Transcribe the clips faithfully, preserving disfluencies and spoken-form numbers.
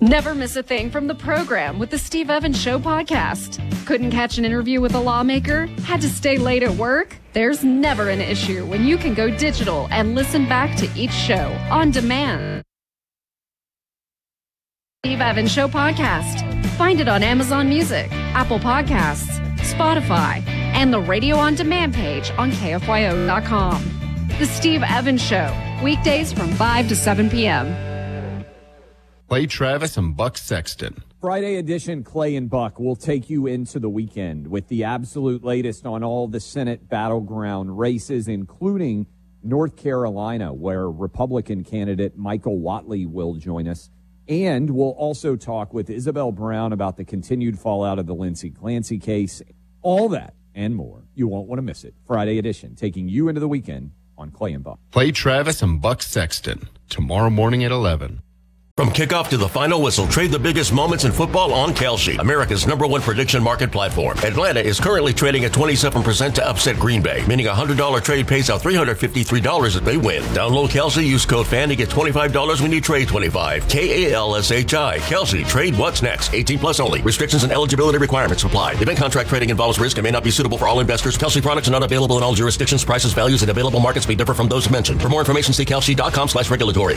Never miss a thing from the program with the Steve Evans Show podcast. Couldn't catch an interview with a lawmaker? Had to stay late at work? There's never an issue when you can go digital and listen back to each show on demand. Steve Evans Show podcast. Find it on Amazon Music, Apple Podcasts, Spotify, and the Radio on Demand page on K F Y O dot com. The Steve Evans Show, weekdays from five to seven p.m. Clay Travis and Buck Sexton. Friday edition, Clay and Buck will take you into the weekend with the absolute latest on all the Senate battleground races, including North Carolina, where Republican candidate Michael Whatley will join us. And we'll also talk with Isabel Brown about the continued fallout of the Lindsey Clancy case. All that and more. You won't want to miss it. Friday edition, taking you into the weekend on Clay and Buck. Clay Travis and Buck Sexton, tomorrow morning at eleven. From kickoff to the final whistle, trade the biggest moments in football on Kalshi, America's number one prediction market platform. Atlanta is currently trading at twenty-seven percent to upset Green Bay, meaning a one hundred dollars trade pays out three hundred fifty-three dollars if they win. Download Kalshi, use code FAN to get twenty-five dollars when you trade twenty-five. K A L S H I. Kalshi. Trade what's next. eighteen plus only. Restrictions and eligibility requirements apply. Event contract trading involves risk and may not be suitable for all investors. Kalshi products are not available in all jurisdictions. Prices, values, and available markets may differ from those mentioned. For more information, see kalshi.com slash regulatory.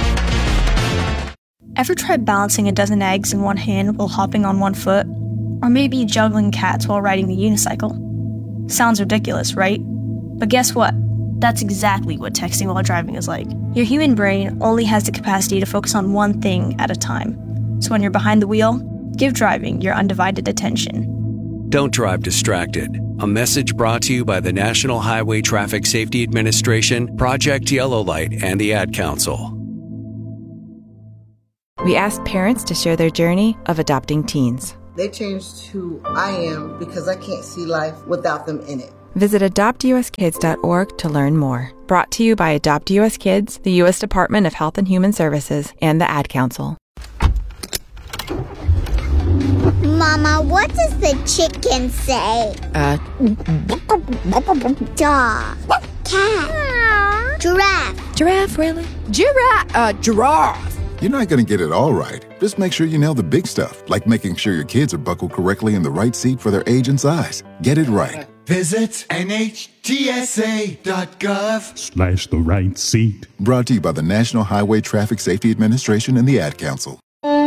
Ever try balancing a dozen eggs in one hand while hopping on one foot? Or maybe juggling cats while riding the unicycle? Sounds ridiculous, right? But guess what? That's exactly what texting while driving is like. Your human brain only has the capacity to focus on one thing at a time. So when you're behind the wheel, give driving your undivided attention. Don't drive distracted. A message brought to you by the National Highway Traffic Safety Administration, Project Yellow Light, and the Ad Council. We asked parents to share their journey of adopting teens. They changed who I am because I can't see life without them in it. Visit adopt u s kids dot org to learn more. Brought to you by Adopt U S Kids, the U S Department of Health and Human Services, and the Ad Council. Mama, what does the chicken say? Uh, Dog. Cat. Giraffe. Giraffe, really? Giraffe. Uh, giraffe. You're not going to get it all right. Just make sure you nail the big stuff, like making sure your kids are buckled correctly in the right seat for their age and size. Get it right. Visit N H T S A dot gov slash the right seat. Brought to you by the National Highway Traffic Safety Administration and the Ad Council.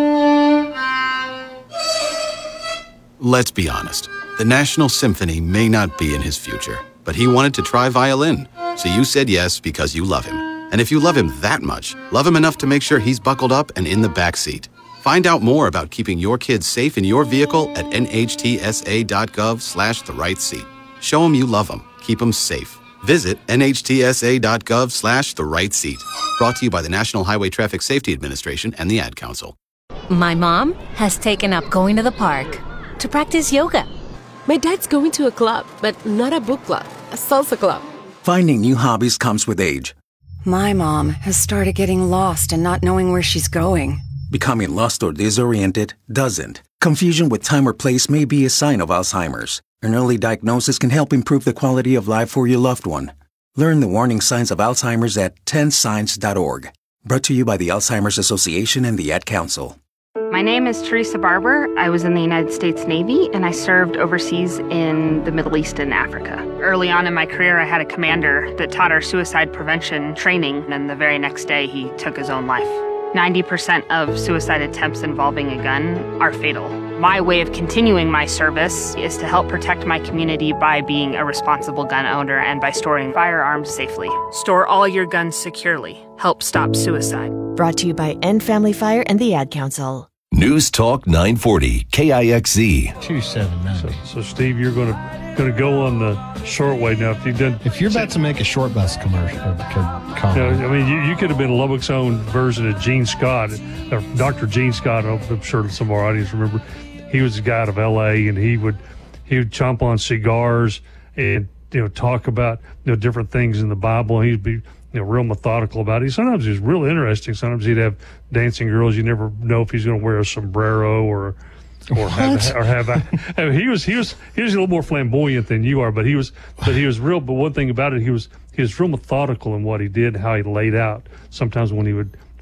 Let's be honest. The National Symphony may not be in his future, but he wanted to try violin. So you said yes because you love him. And if you love him that much, love him enough to make sure he's buckled up and in the back seat. Find out more about keeping your kids safe in your vehicle at N H T S A dot gov slash the right seat. Show him you love him. Keep him safe. Visit N H T S A dot gov slash the right seat. Brought to you by the National Highway Traffic Safety Administration and the Ad Council. My mom has taken up going to the park to practice yoga. My dad's going to a club, but not a book club, a salsa club. Finding new hobbies comes with age. My mom has started getting lost and not knowing where she's going. Becoming lost or disoriented doesn't. Confusion with time or place may be a sign of Alzheimer's. An early diagnosis can help improve the quality of life for your loved one. Learn the warning signs of Alzheimer's at ten signs dot org. Brought to you by the Alzheimer's Association and the Ad Council. My name is Teresa Barber. I was in the United States Navy, and I served overseas in the Middle East and Africa. Early on in my career, I had a commander that taught our suicide prevention training, and the very next day, he took his own life. ninety percent of suicide attempts involving a gun are fatal. My way of continuing my service is to help protect my community by being a responsible gun owner and by storing firearms safely. Store all your guns securely. Help stop suicide. Brought to you by End Family Fire and the Ad Council. News Talk nine forty, K I X Z. two seven nine. So, so Steve, you're going to going to go on the short way now. If you've done, if you're about to make a short bus commercial, you know, I mean, you, you could have been Lubbock's own version of Gene Scott, or Doctor Gene Scott. I'm sure some of our audience remember. He was a guy out of L A, and he would he would chomp on cigars and you know talk about you know different things in the Bible. He'd be you know, real methodical about it. Sometimes he's real interesting. Sometimes he'd have dancing girls. You never know if he's going to wear a sombrero or, or have, or have. A, I mean, he was he was he was a little more flamboyant than you are, but he was but he was real. But one thing about it, he was he was real methodical in what he did, how he laid out. Sometimes when he would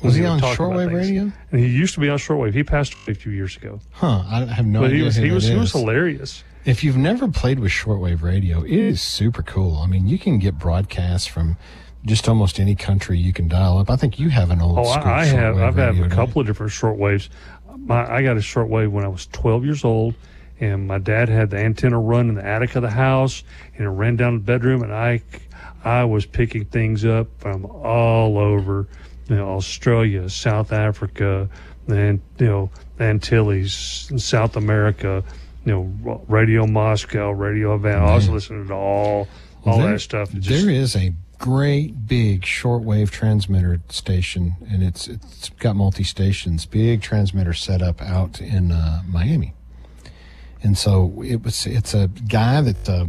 Was he on shortwave radio? And he used to be on shortwave. He passed away a few years ago. Huh? I have no but idea. He was who he that was is. he was hilarious. If you've never played with shortwave radio, it is super cool. I mean, you can get broadcasts from just almost any country you can dial up. I think you have an old oh, school I, I have. I've had radio, a couple of different shortwaves. My, I got a shortwave when I was twelve years old, and my dad had the antenna run in the attic of the house, and it ran down the bedroom, and I, I was picking things up from all over, you know, Australia, South Africa, and you know, the Antilles, South America, you know, Radio Moscow, Radio Havana. I was listening to all all there, that stuff. Just, there is a great big shortwave transmitter station, and it's it's got multi stations. Big transmitter set up out in uh, Miami, and so it was. It's a guy that uh,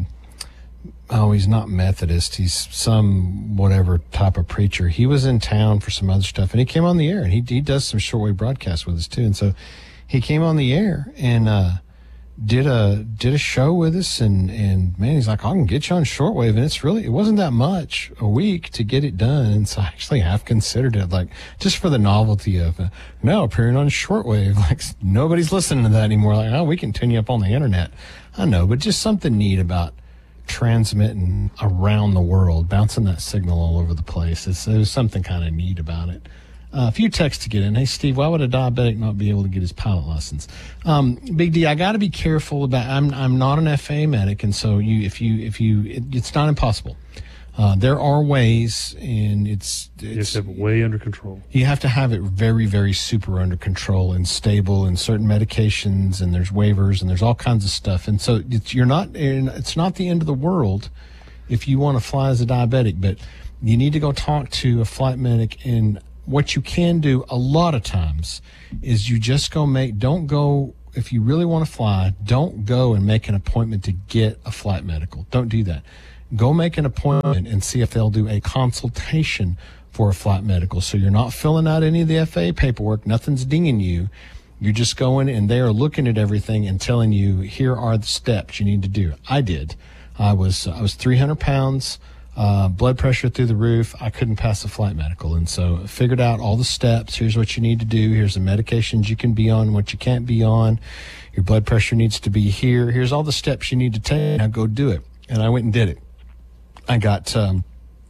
oh, he's not Methodist. He's some whatever type of preacher. He was in town for some other stuff, and he came on the air, and he he does some shortwave broadcasts with us too. And so he came on the air and uh, did a did a show with us, and and man, he's like, I can get you on shortwave, and it's really it wasn't that much a week to get it done, and so I actually have considered it, like just for the novelty of uh, now appearing on shortwave. Like nobody's listening to that anymore. Like, oh, we can tune you up on the internet. I know, but just something neat about transmitting around the world, bouncing that signal all over the place. It's, there's something kind of neat about it. Uh, a few texts to get in. Hey, Steve, why would a diabetic not be able to get his pilot license? Um, Big D, I got to be careful about. I'm I'm not an F A A medic, and so you, if you, if you, it, it's not impossible. Uh, there are ways, and it's, it's you have to have it way under control. You have to have it very, very super under control and stable, and certain medications, and there's waivers, and there's all kinds of stuff. And so it's, you're not. It's not the end of the world if you want to fly as a diabetic, but you need to go talk to a flight medic. And what you can do a lot of times is you just go make, don't go, if you really want to fly, don't go and make an appointment to get a flight medical. Don't do that. Go make an appointment and see if they'll do a consultation for a flight medical. So you're not filling out any of the F A A paperwork. Nothing's dinging you. You're just going and they are looking at everything and telling you, here are the steps you need to do. I did. I was, I was three hundred pounds. Uh, blood pressure through the roof. I couldn't pass the flight medical. And so I figured out all the steps. Here's what you need to do. Here's the medications you can be on, what you can't be on. Your blood pressure needs to be here. Here's all the steps you need to take. Now go do it. And I went and did it. I got um,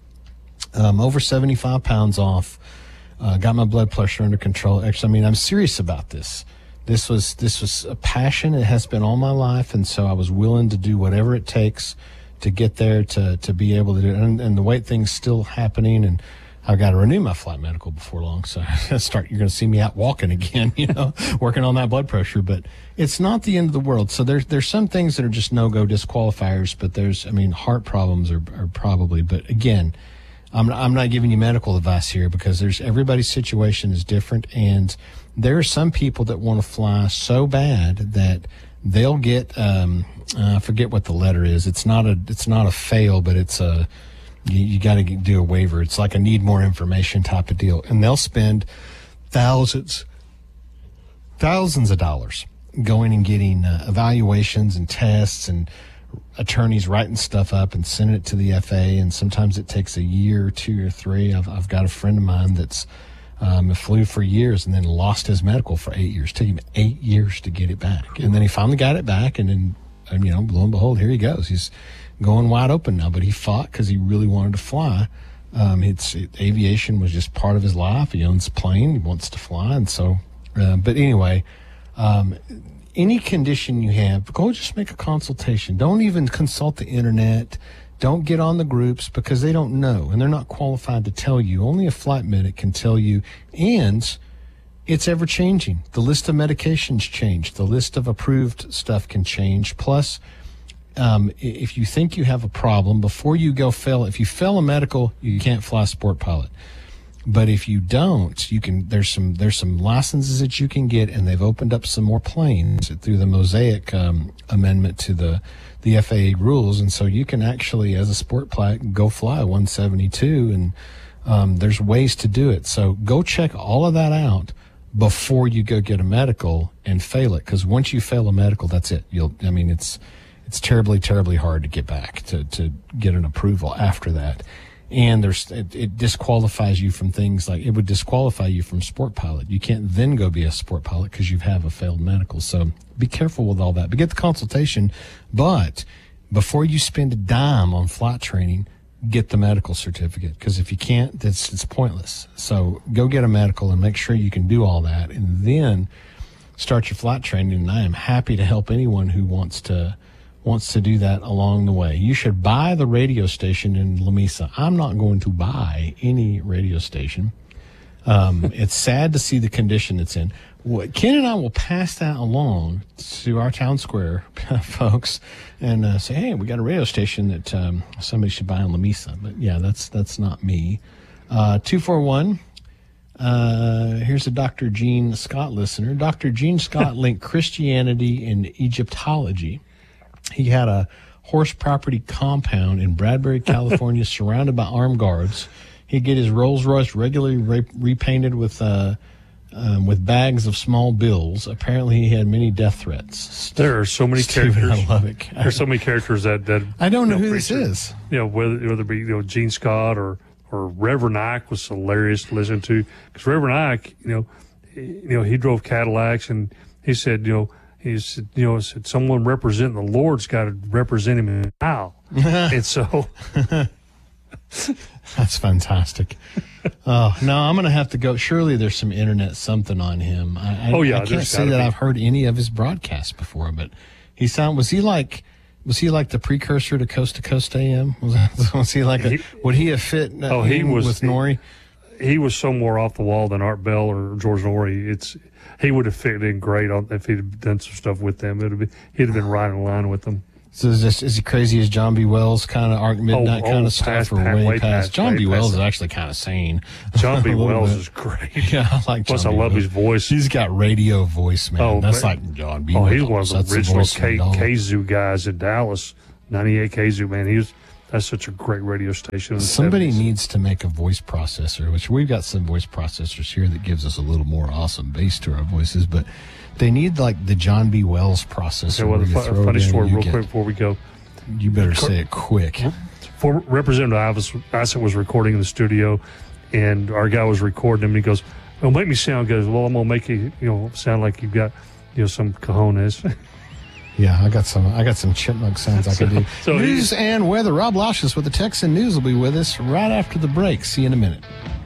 um, over seventy-five pounds off. Uh, got my blood pressure under control. Actually, I mean, I'm serious about this. This was, this was a passion. It has been all my life. And so I was willing to do whatever it takes to get there, to to be able to do it. And, and the weight thing's still happening, and I've got to renew my flight medical before long. So start, you're going to see me out walking again, you know, working on that blood pressure. But it's not the end of the world. So there's there's some things that are just no-go disqualifiers, but there's, I mean, heart problems are, are probably, but again, I'm I'm not giving you medical advice here because there's, everybody's situation is different, and there are some people that want to fly so bad that they'll get, um, uh, I forget what the letter is. It's not a, it's not a fail, but it's a, you, you got to do a waiver. It's like a need more information type of deal. And they'll spend thousands, thousands of dollars going and getting uh, evaluations and tests and attorneys writing stuff up and sending it to the F A A. And sometimes it takes a year or two or three. I've, I've got a friend of mine that's, Um, flew for years and then lost his medical for eight years. It took him eight years to get it back. And then he finally got it back, and then, and, you know, lo and behold, here he goes. He's going wide open now, but he fought because he really wanted to fly. Um, it's it, aviation was just part of his life. He owns a plane. He wants to fly. And so, uh, but anyway, um, any condition you have, go just make a consultation. Don't even consult the internet. Don't get on the groups because they don't know and they're not qualified to tell you. Only a flight medic can tell you, and it's ever changing. The list of medications change. The list of approved stuff can change. Plus, um, if you think you have a problem, before you go fail, if you fail a medical, you can't fly sport pilot. But if you don't, you can, there's some, there's some licenses that you can get, and they've opened up some more planes through the Mosaic, um, amendment to the, the F A A rules. And so you can actually, as a sport pilot, go fly one seventy-two, and, um, there's ways to do it. So go check all of that out before you go get a medical and fail it. Cause once you fail a medical, that's it. You'll, I mean, it's, it's terribly, terribly hard to get back to, to get an approval after that. And there's it, it disqualifies you from things like, it would disqualify you from sport pilot. You can't then go be a sport pilot because you have a failed medical. So be careful with all that. But get the consultation. But before you spend a dime on flight training, get the medical certificate, because if you can't, that's it's pointless. So go get a medical and make sure you can do all that, and then start your flight training. And I am happy to help anyone who wants to wants to do that along the way. You should buy the radio station in Lamesa. I'm not going to buy any radio station. Um, it's sad to see the condition it's in. Ken and I will pass that along to our town square folks and uh, say, hey, we got a radio station that um, somebody should buy in Lamesa. But yeah, that's that's not me. Uh, two four one. Uh, here's a Doctor Gene Scott listener. Doctor Gene Scott linked Christianity and Egyptology. He had a horse property compound in Bradbury, California, surrounded by armed guards. He'd get his Rolls Royce regularly re- repainted with uh, um, with bags of small bills. Apparently, he had many death threats. There are so many Stephen, characters. I love it. There's so many characters that, that I don't know, you who this is. You know, whether whether it be you know Gene Scott or or Reverend Ike was hilarious to listen to, because Reverend Ike, you know, he, you know he drove Cadillacs, and he said, you know. He said, you know, said someone representing the Lord's got to represent him in the aisle. And so. That's fantastic. Oh, no, I'm going to have to go. Surely there's some internet something on him. I, I, oh, yeah. I can't say that be. I've heard any of his broadcasts before, but he sound, was he like, was he like the precursor to Coast to Coast A M? Was, that, was he like a, he, would he have fit uh, oh, he was, with Nori? He, he was so more off the wall than Art Bell or George Nori. It's, he would have fit in great on, if he'd have done some stuff with them. It'd be, he'd have been right in line with them. So is this is he crazy as John B. Wells kind of Arc Midnight oh, kind oh, of stuff, past, or past, way, way past? past John way B. past Wells it. is actually kind of sane. John B. Wells bit. is great. Yeah, I like. Plus, John I B. love Wells. his voice. He's got radio voice, man. Oh, that's man. like John B. Oh, Wells. he's one of the That's original the K, K-Zoo guys in Dallas, ninety-eight K-Zoo, man. He was. That's such a great radio station. In the Somebody seventies. needs to make a voice processor, which we've got some voice processors here that gives us a little more awesome bass to our voices, but they need like the John B. Wells processor. Okay, well, the where you fu- throw funny it in story, and you real get- quick, before we go. You better say it quick. For Representative Isaac was recording in the studio, and our guy was recording him, and he goes, "Oh, make me sound good." Well, I'm gonna make you, you know, sound like you've got, you know, some cojones. Yeah, I got some. I got some chipmunk sounds I can do. so News he- and weather. Rob Lashes with the Texan News will be with us right after the break. See you in a minute.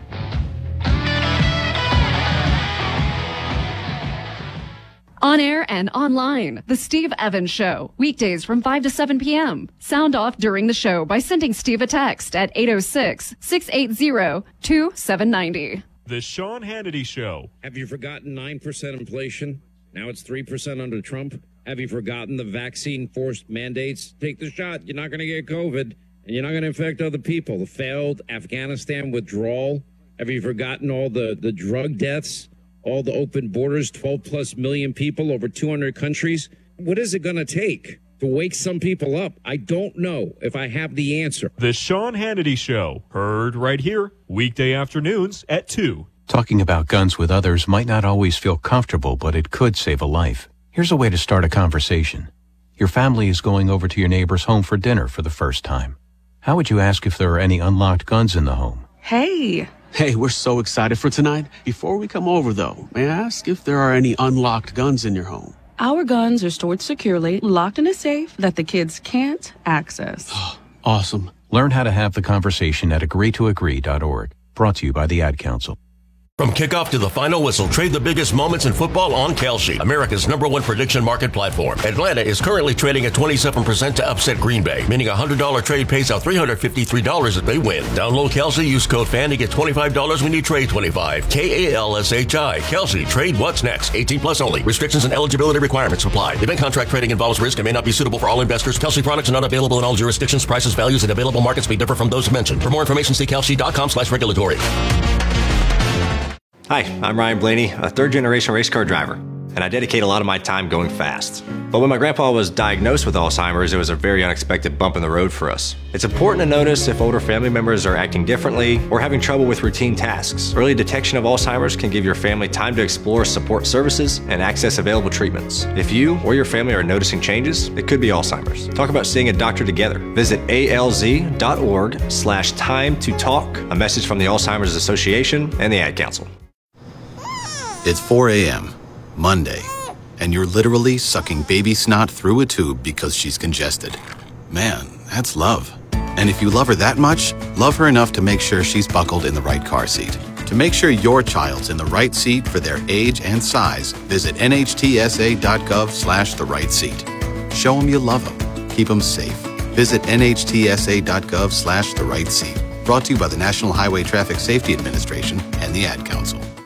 On air and online, The Steve Evans Show. Weekdays from five to seven p.m. Sound off during the show by sending Steve a text at eight oh six, six eight zero, two seven nine zero. The Sean Hannity Show. Have you forgotten nine percent inflation? Now it's three percent under Trump. Have you forgotten the vaccine forced mandates? Take the shot. You're not going to get COVID, and you're not going to infect other people. The failed Afghanistan withdrawal. Have you forgotten all the, the drug deaths? All the open borders, twelve plus million people, over two hundred countries. What is it going to take to wake some people up? I don't know if I have the answer. The Sean Hannity Show. Heard right here, weekday afternoons at two. Talking about guns with others might not always feel comfortable, but it could save a life. Here's a way to start a conversation. Your family is going over to your neighbor's home for dinner for the first time. How would you ask if there are any unlocked guns in the home? Hey. Hey, we're so excited for tonight. Before we come over, though, may I ask if there are any unlocked guns in your home? Our guns are stored securely, locked in a safe that the kids can't access. Awesome. Learn how to have the conversation at agree to agree dot org. Brought to you by the Ad Council. From kickoff to the final whistle, trade the biggest moments in football on Kalshi, America's number one prediction market platform. Atlanta is currently trading at twenty-seven percent to upset Green Bay, meaning a one hundred dollars trade pays out three hundred fifty-three dollars if they win. Download Kalshi, use code FAN to get twenty-five dollars when you trade twenty-five. K A L S H I. Kalshi. Trade what's next. eighteen plus only. Restrictions and eligibility requirements apply. Event contract trading involves risk and may not be suitable for all investors. Kalshi products are not available in all jurisdictions. Prices, values, and available markets may differ from those mentioned. For more information, see kalshi.com slash regulatory. Hi, I'm Ryan Blaney, a third-generation race car driver. and I dedicate a lot of my time going fast. But when my grandpa was diagnosed with Alzheimer's, it was a very unexpected bump in the road for us. It's important to notice if older family members are acting differently or having trouble with routine tasks. Early detection of Alzheimer's can give your family time to explore support services and access available treatments. If you or your family are noticing changes, it could be Alzheimer's. Talk about seeing a doctor together. Visit alz.org slash time to talk. A message from the Alzheimer's Association and the Ad Council. It's four a.m., Monday, and you're literally sucking baby snot through a tube because she's congested. Man, that's love. And if you love her that much, love her enough to make sure she's buckled in the right car seat. To make sure your child's in the right seat for their age and size, visit nhtsa.gov slash the right seat. Show them you love them. Keep them safe. Visit nhtsa.gov slash the right seat. Brought to you by the National Highway Traffic Safety Administration and the Ad Council.